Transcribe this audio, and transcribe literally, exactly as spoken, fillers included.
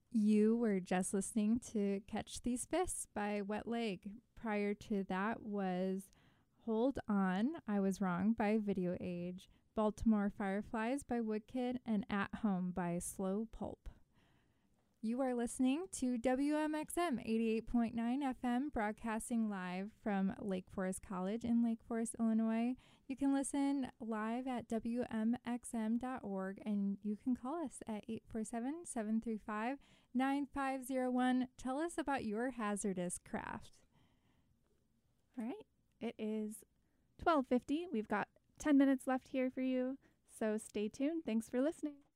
You were just listening to Catch These Fists by Wet Leg. Prior to that was Hold On, I Was Wrong by Video Age, Baltimore Fireflies by Woodkid, and At Home by Slow Pulp. You are listening to W M X M eighty-eight point nine F M, broadcasting live from Lake Forest College in Lake Forest, Illinois. You can listen live at W M X M dot org, and you can call us at eight four seven, seven three five, nine five zero one. Tell us about your hazardous craft. All right. It is twelve fifty. We've got ten minutes left here for you, so stay tuned. Thanks for listening.